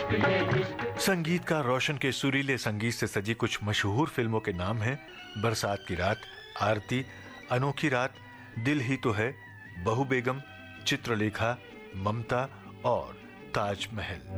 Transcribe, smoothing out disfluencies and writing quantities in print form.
संगीतकार रोशन के सुरीले संगीत से सजी कुछ मशहूर फिल्मों के नाम हैं: बरसात की रात, आरती, अनोखी रात, दिल ही तो है, बहू बेगम, चित्रलेखा, ममता और ताजमहल।